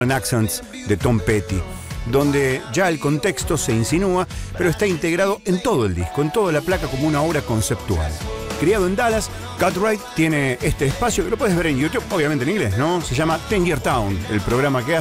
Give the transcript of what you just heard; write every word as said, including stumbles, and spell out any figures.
Accents de Tom Petty, donde ya el contexto se insinúa, pero está integrado en todo el disco, en toda la placa como una obra conceptual. Criado en Dallas, Cartwright tiene este espacio que lo puedes ver en YouTube, obviamente en inglés, ¿no? Se llama Ten Year Town, el programa que hace.